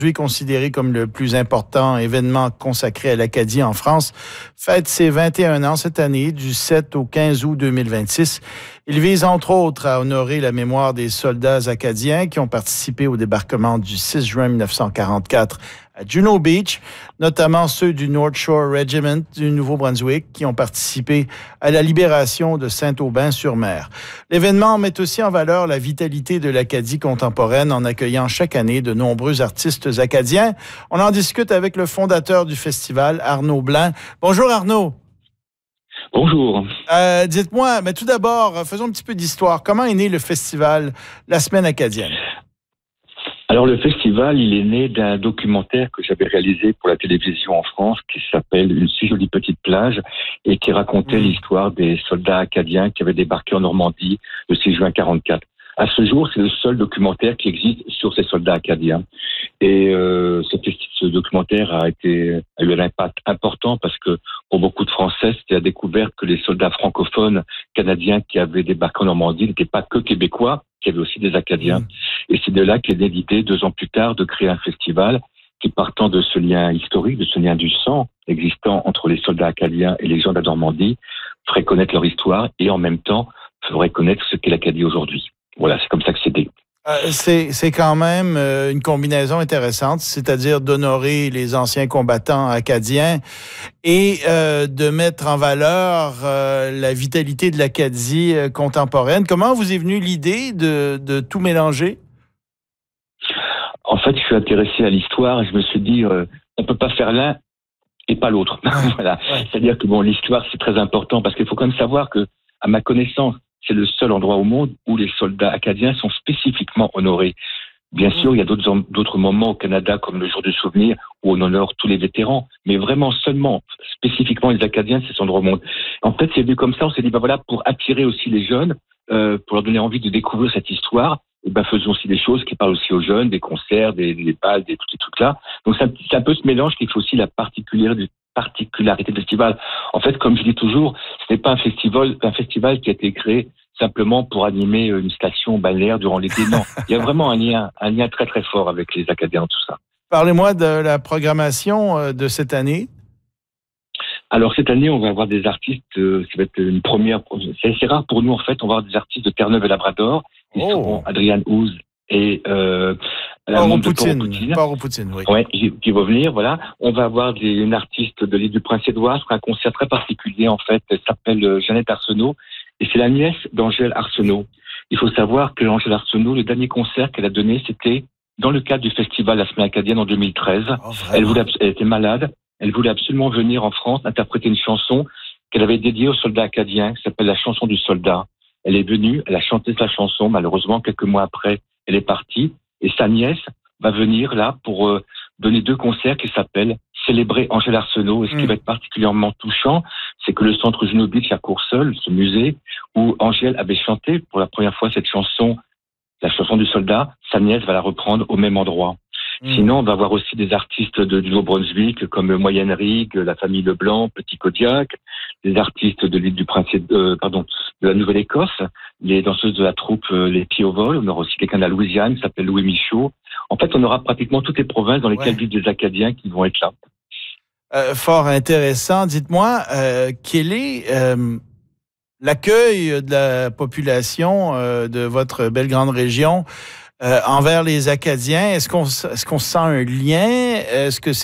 Aujourd'hui considéré comme le plus important événement consacré à l'Acadie en France, fête ses 21 ans cette année, du 7 au 15 août 2026. Il vise entre autres à honorer la mémoire des soldats acadiens qui ont participé au débarquement du 6 juin 1944 à Juno Beach, notamment ceux du North Shore Regiment du Nouveau-Brunswick qui ont participé à la libération de Saint-Aubin-sur-Mer. L'événement met aussi en valeur la vitalité de l'Acadie contemporaine en accueillant chaque année de nombreux artistes acadiens. On en discute avec le fondateur du festival, Arnaud Blanc. Bonjour Arnaud. Bonjour. Dites-moi, mais tout d'abord, faisons un petit peu d'histoire. Comment est né le festival La Semaine acadienne? Alors le festival, il est né d'un documentaire que j'avais réalisé pour la télévision en France qui s'appelle Une si jolie petite plage et qui racontait l'histoire des soldats acadiens qui avaient débarqué en Normandie le 6 juin 1944. À ce jour, c'est le seul documentaire qui existe sur ces soldats acadiens. Et ce documentaire a eu un impact important parce que pour beaucoup de Français, c'était la découverte que les soldats francophones canadiens qui avaient débarqué en Normandie n'étaient pas que québécois, qu'il y avait aussi des Acadiens. Et c'est de là qu'est née l'idée, 2 ans plus tard, de créer un festival qui, partant de ce lien historique, de ce lien du sang existant entre les soldats acadiens et les gens de la Normandie, ferait connaître leur histoire et en même temps ferait connaître ce qu'est l'Acadie aujourd'hui. Voilà, c'est comme ça que c'est né. C'est quand même une combinaison intéressante, c'est-à-dire d'honorer les anciens combattants acadiens et de mettre en valeur la vitalité de l'Acadie contemporaine. Comment vous est venue l'idée de tout mélanger? En fait, je suis intéressé à l'histoire et je me suis dit, on peut pas faire l'un et pas l'autre. Voilà. Ouais. C'est-à-dire que l'histoire, c'est très important parce qu'il faut quand même savoir que, à ma connaissance, c'est le seul endroit au monde où les soldats acadiens sont spécifiquement honorés. Bien sûr, il y a d'autres moments au Canada, comme le jour du souvenir, où on honore tous les vétérans, mais vraiment seulement, spécifiquement les Acadiens, c'est son endroit au monde. En fait, c'est vu comme ça, on s'est dit, pour attirer aussi les jeunes, pour leur donner envie de découvrir cette histoire, faisons aussi des choses qui parlent aussi aux jeunes, des concerts, des balles, tous ces trucs-là. Donc c'est un peu ce mélange qui fait aussi la particularité du festival. En fait, comme je dis toujours, ce n'est pas un festival qui a été créé simplement pour animer une station balnéaire durant l'été. Non, il y a vraiment un lien très très fort avec les Acadiens, tout ça. Parlez-moi de la programmation de cette année. Alors cette année, on va avoir des artistes, ça va être une première, c'est assez rare pour nous en fait, on va avoir des artistes de Terre-Neuve et Labrador, ils seront Adrian House et Port-au-Poutine, oui. Ouais, qui vont venir, voilà. On va avoir une artiste de l'île du Prince-Édouard, c'est un concert très particulier en fait, elle s'appelle Jeannette Arsenault, et c'est la nièce d'Angèle Arsenault. Il faut savoir que Angèle Arsenault, le dernier concert qu'elle a donné, c'était dans le cadre du festival La Semaine acadienne en 2013. Elle était malade, elle voulait absolument venir en France interpréter une chanson qu'elle avait dédiée aux soldats acadiens, qui s'appelle La chanson du soldat. Elle est venue, elle a chanté sa chanson, malheureusement, quelques mois après, elle est partie, et sa nièce va venir là pour donner 2 concerts qui s'appellent Célébrer Angèle Arsenault. Et ce qui va être particulièrement touchant, c'est que le centre Juno Beach à Courseulles, ce musée, où Angèle avait chanté pour la première fois cette chanson, la chanson du soldat, sa nièce va la reprendre au même endroit. Sinon, on va avoir aussi des artistes du Nouveau-Brunswick comme Moyenne Rigue, la famille Leblanc, Petit Kodiak, des artistes de l'île du de la Nouvelle-Écosse, les danseuses de la troupe Les Pieds au Vol. On aura aussi quelqu'un de la Louisiane qui s'appelle Louis Michaud. En fait, on aura pratiquement toutes les provinces dans lesquelles vivent des Acadiens qui vont être là. Fort intéressant. Dites-moi, quel est l'accueil de la population de votre belle grande région envers les Acadiens? Est-ce qu'on sent un lien? Est-ce que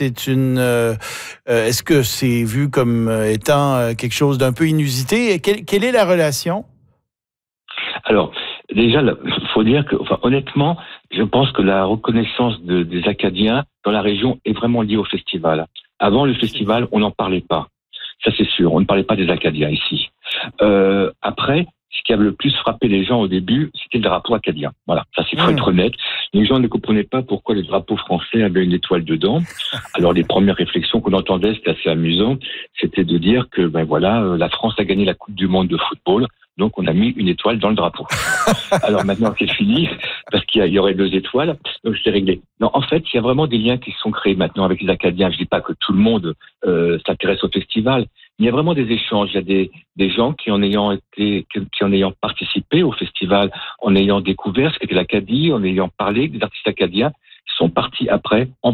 est-ce que c'est vu comme étant quelque chose d'un peu inusité? Quelle est la relation? Alors, déjà, il faut dire que, honnêtement, je pense que la reconnaissance des Acadiens dans la région est vraiment liée au festival. Avant le festival, on n'en parlait pas. Ça, c'est sûr. On ne parlait pas des Acadiens ici. Après, ce qui a le plus frappé les gens au début, c'était le drapeau acadien. Voilà, ça c'est faut être honnête. Les gens ne comprenaient pas pourquoi le drapeau français avait une étoile dedans. Alors les premières réflexions qu'on entendait, c'était assez amusant, c'était de dire que la France a gagné la Coupe du Monde de football, donc on a mis une étoile dans le drapeau. Alors maintenant c'est fini, parce qu'il y aurait 2 étoiles, donc c'est réglé. Non, en fait, il y a vraiment des liens qui sont créés maintenant avec les Acadiens. Je dis pas que tout le monde s'intéresse au festival. Il y a vraiment des échanges. Il y a des gens qui en ayant participé au festival, en ayant découvert ce qu'était l'Acadie, en ayant parlé des artistes acadiens, sont partis après en